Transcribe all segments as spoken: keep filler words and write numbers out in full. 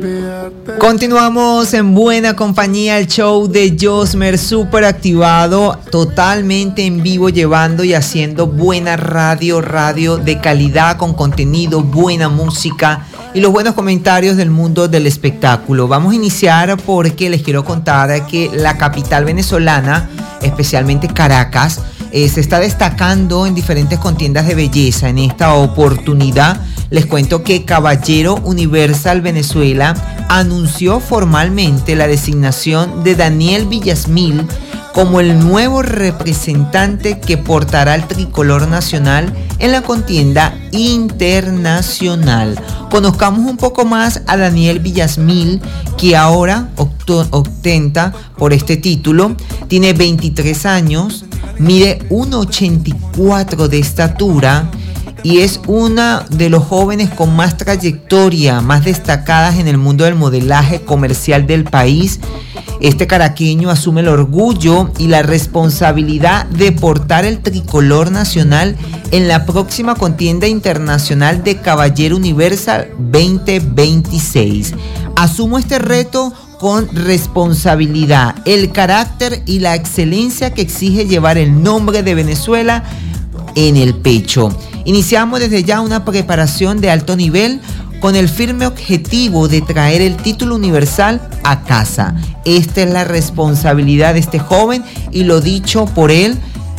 Continuamos en buena compañía, el show de Josmer, súper activado, totalmente en vivo, llevando y haciendo buena radio, radio de calidad, con contenido, buena música y los buenos comentarios del mundo del espectáculo. Vamos a iniciar porque les quiero contar que la capital venezolana, especialmente Caracas, eh, se está destacando en diferentes contiendas de belleza. En esta oportunidad les cuento que Caballero Universal Venezuela anunció formalmente la designación de Daniel Villasmil como el nuevo representante que portará el tricolor nacional en la contienda internacional. Conozcamos un poco más a Daniel Villasmil, que ahora ostenta por este título. Tiene veintitrés años, mide uno ochenta y cuatro de estatura y es uno de los jóvenes con más trayectoria, más destacadas en el mundo del modelaje comercial del país. Este caraqueño asume el orgullo y la responsabilidad de portar el tricolor nacional en la próxima contienda internacional de Caballero Universal veinte veintiséis. Asumo este reto con responsabilidad, el carácter y la excelencia que exige llevar el nombre de Venezuela en el pecho. Iniciamos desde ya una preparación de alto nivel con el firme objetivo de traer el título universal a casa. Esta es la responsabilidad de este joven y lo dicho por él,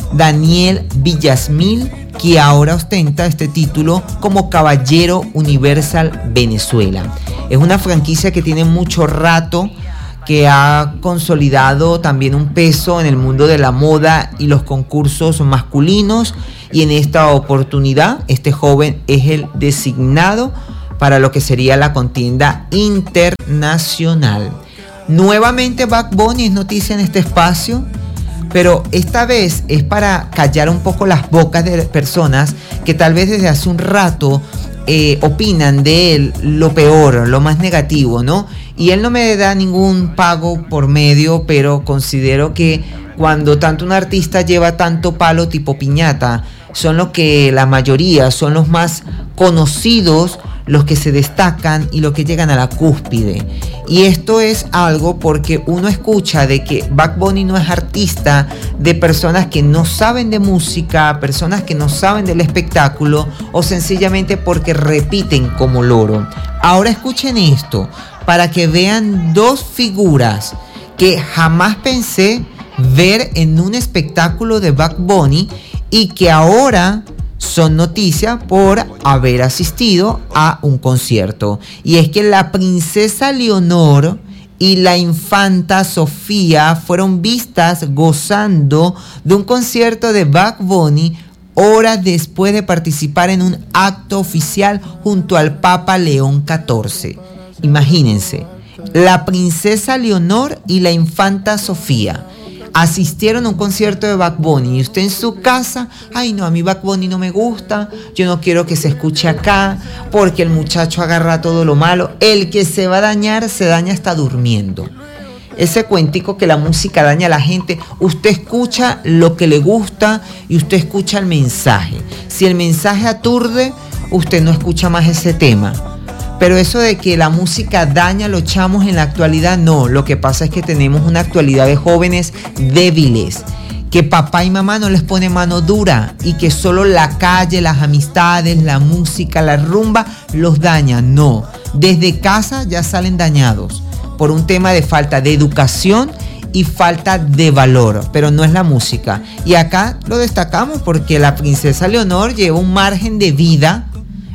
Daniel Villasmil, que ahora ostenta este título como Caballero Universal Venezuela. Es una franquicia que tiene mucho rato, que ha consolidado también un peso en el mundo de la moda y los concursos masculinos, y en esta oportunidad este joven es el designado para lo que sería la contienda internacional. Nuevamente Bad Bunny es noticia en este espacio, pero esta vez es para callar un poco las bocas de personas que tal vez desde hace un rato eh, opinan de él lo peor, lo más negativo, ¿no? Y él no me da ningún pago por medio, pero considero que cuando tanto un artista lleva tanto palo tipo piñata, son los que la mayoría, son los más conocidos, los que se destacan y los que llegan a la cúspide. Y esto es algo porque uno escucha de que Bad Bunny no es artista de personas que no saben de música, personas que no saben del espectáculo o sencillamente porque repiten como loro. Ahora escuchen esto para que vean dos figuras que jamás pensé ver en un espectáculo de Bad Bunny y que ahora son noticia por haber asistido a un concierto. Y es que la princesa Leonor y la infanta Sofía fueron vistas gozando de un concierto de Bad Bunny horas después de participar en un acto oficial junto al Papa León catorce. Imagínense, la princesa Leonor y la infanta Sofía asistieron a un concierto de Bad Bunny y usted en su casa, ay no, a mí Bad Bunny no me gusta, yo no quiero que se escuche acá porque el muchacho agarra todo lo malo. El que se va a dañar, se daña hasta durmiendo. Ese cuentico que la música daña a la gente, usted escucha lo que le gusta y usted escucha el mensaje. Si el mensaje aturde, usted no escucha más ese tema. Pero eso de que la música daña a los chamos en la actualidad, no. Lo que pasa es que tenemos una actualidad de jóvenes débiles, que papá y mamá no les pone mano dura y que solo la calle, las amistades, la música, la rumba los daña. No, desde casa ya salen dañados por un tema de falta de educación y falta de valor, pero no es la música. Y acá lo destacamos porque la princesa Leonor lleva un margen de vida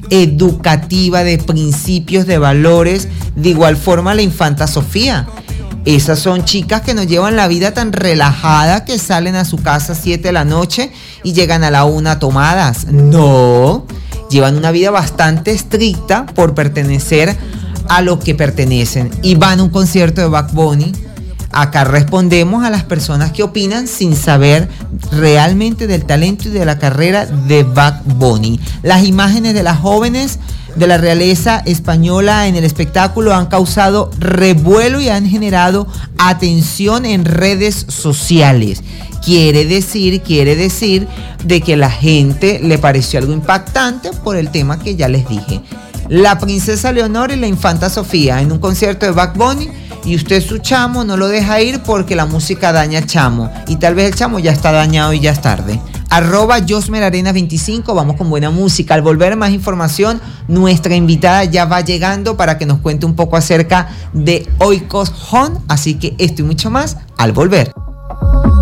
educativa, de principios, de valores. De igual forma la infanta Sofía. Esas son chicas que no llevan la vida tan relajada, que salen a su casa a siete de la noche y llegan a la una tomadas. No, llevan una vida bastante estricta por pertenecer a lo que pertenecen y van a un concierto de Bad Bunny. Acá respondemos a las personas que opinan sin saber realmente del talento y de la carrera de Bad Bunny. Las imágenes de las jóvenes de la realeza española en el espectáculo han causado revuelo y han generado atención en redes sociales. Quiere decir, quiere decir de que la gente le pareció algo impactante por el tema que ya les dije. la princesa Leonor y la infanta Sofía en un concierto de Bad Bunny, y usted su chamo no lo deja ir porque la música daña al chamo, y tal vez el chamo ya está dañado y ya es tarde. Arroba Josmer Arenas veinticinco, vamos con buena música. Al volver, más información, nuestra invitada ya va llegando para que nos cuente un poco acerca de Oikos Home, así que esto y mucho más al volver.